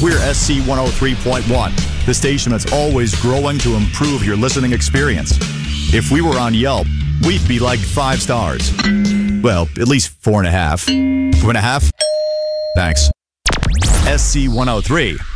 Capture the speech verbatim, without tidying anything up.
We're S C one oh three point one, the station that's always growing to improve your listening experience. If we were on Yelp, we'd be like five stars. Well, at least four and a half. Two and a half? Thanks. S C one oh three